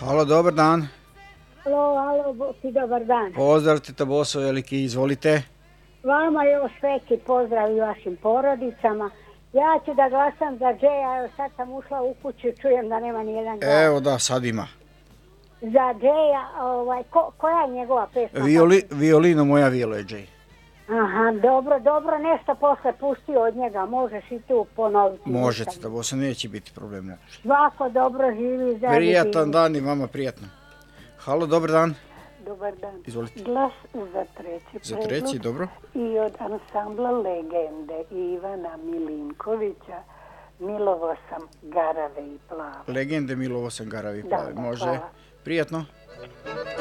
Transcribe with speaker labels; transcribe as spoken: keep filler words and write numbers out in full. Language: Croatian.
Speaker 1: Halo, dobar dan.
Speaker 2: Halo, halo, bo- ti dobar dan.
Speaker 1: Pozdrav, teta Boso veliki, izvolite.
Speaker 2: Vama još sveki pozdrav i vašim porodicama. Ja ću da glasam za Džeja, evo sad sam ušla u kuću, čujem da nema nijedan glas.
Speaker 1: Evo da, sad ima.
Speaker 2: Za Džeja, ovaj, ko, koja je njegova pesma?
Speaker 1: Violi, violino moja vilo je Džej.
Speaker 2: Aha, dobro, dobro, nešto posle pusti od njega, možeš i tu ponoviti.
Speaker 1: Može,
Speaker 2: Nisam.
Speaker 1: teta Boso, neće biti problem.
Speaker 2: Svako dobro živi za
Speaker 1: Prijatan dan i vama prijatno. Halo, dobar dan.
Speaker 3: Dobar dan.
Speaker 1: Izvolite.
Speaker 3: Glas za treći
Speaker 1: Za
Speaker 3: predlog
Speaker 1: treći, dobro.
Speaker 3: i od ansambla Legende Ivana Milinkovića Milovo sam garave i plave.
Speaker 1: Legende Milovo sam garavi
Speaker 3: Da,
Speaker 1: plave.
Speaker 3: da,
Speaker 1: Može.
Speaker 3: hvala.
Speaker 1: Prijatno.